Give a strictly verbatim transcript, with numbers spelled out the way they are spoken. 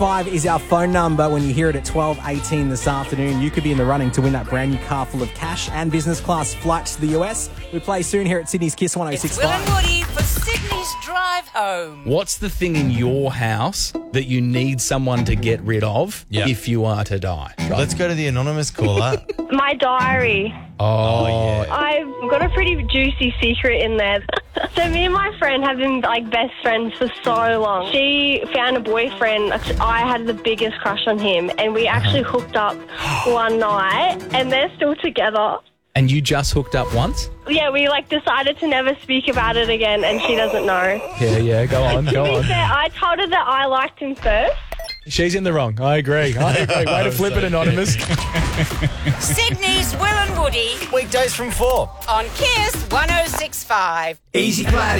Five is our phone number. When you hear it at twelve eighteen this afternoon, you could be in the running to win that brand new car full of cash and business class flights to the U S. We play soon here at Sydney's Kiss one oh six It's Will point and Woody for Sydney's Drive Home. What's the thing in your house that you need someone to get rid of Yeah. if you are to die? Let's go to the anonymous caller. My diary. Oh, yeah. I've got a pretty juicy secret in there. So me and my friend have been like best friends for so long. She found a boyfriend. I had the biggest crush on him, and we actually hooked up one night, and they're still together. And you just hooked up once? Yeah, we like decided to never speak about it again, and she doesn't know. Yeah, yeah, go on, To go be on. fair, I told her that I liked him first. She's in the wrong. I agree. I agree. Way to flip it, Anonymous. Sydney's Will and Woody Weekdays from four. on Kiss one oh six point five. Easy Platy.